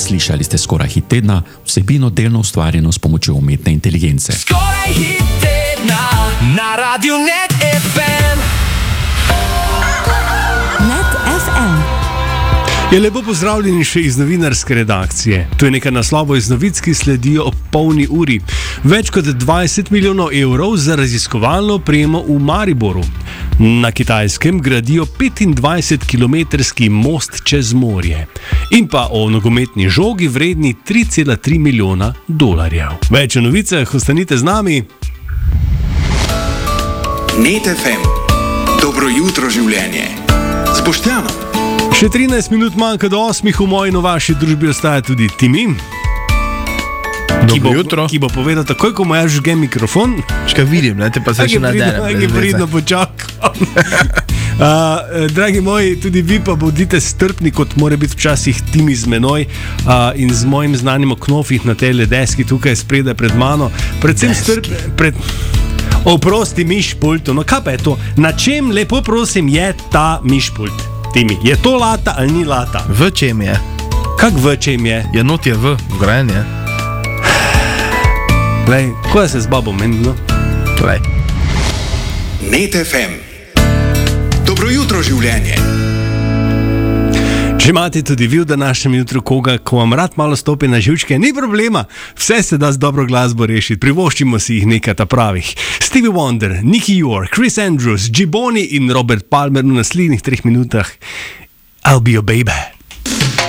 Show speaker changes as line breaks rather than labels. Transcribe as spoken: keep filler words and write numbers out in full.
Slišali ste skoraj hit tedna, vsebino delno ustvarjeno s pomočjo umetne inteligence.
Skoraj hit tedna na Radiu Net ef em.
Net ef em.
Je lepo pozdravljeni še iz novinarske redakcije. To je nekaj naslovov iz novic, ki sledijo ob polni uri. Več kot dvajset milijonov evrov za raziskovalno opremo v Mariboru. Na Kitajskem gradijo petindvajsetkilometrski most čez morje. In pa o nogometni žogi vredni tri cela tri milijona dolarjev. Več o novicah, ostanite z nami.
Net ef em. Dobro jutro življenje. Z Boštjanom.
Še trinajst minut manjka do osmih, v moji in v vaši družbi ostaja tudi Timi. Ki bo, ki bo povedal takoj, ko mu jaz žgem mikrofon.
Škaj vidim, ne, te pa se še naderem.
Tako je pridno počakam. uh, dragi moji, tudi vi pa bodite strpni, kot mora biti včasih Timi z menoj uh, in z mojim znanim o knofih na tej deski tukaj spredaj pred mano. Predvsem strpni. Pred... Oprosti, mišpult, no kaj pa je to? Na čem, lepo prosim, je ta mišpult? Timi, je to lata ali ni lata?
V čem je?
Kak v čem je?
Je not je v, vgrajen je.
Glej, ko je se z babo menilo?
Glej.
Net ef em. Dobro jutro življenje.
Če imate tudi vi v današnjem jutru koga, ko vam rad malo stopi na živčke, ni problema, vse se da z dobro glasbo rešiti, privoščimo si jih nekaj ta pravih. Stevie Wonder, Nicky York, Chris Andrews, Gibboni in Robert Palmer v naslednjih treh minutah. I'll be your baby.